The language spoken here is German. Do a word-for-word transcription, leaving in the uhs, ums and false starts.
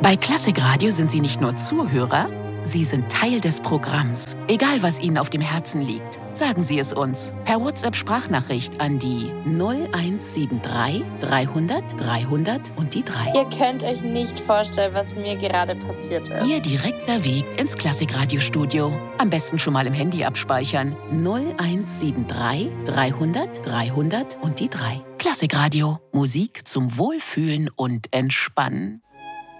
Bei Klassikradio sind Sie nicht nur Zuhörer, Sie sind Teil des Programms. Egal, was Ihnen auf dem Herzen liegt, sagen Sie es uns per WhatsApp-Sprachnachricht an die null eins sieben drei dreihundert dreihundert und die drei. Ihr könnt euch nicht vorstellen, was mir gerade passiert ist. Ihr direkter Weg ins Klassikradio-Studio. Am besten schon mal im Handy abspeichern. null eins sieben drei dreihundert dreihundert und die drei. Klassikradio. Musik zum Wohlfühlen und Entspannen.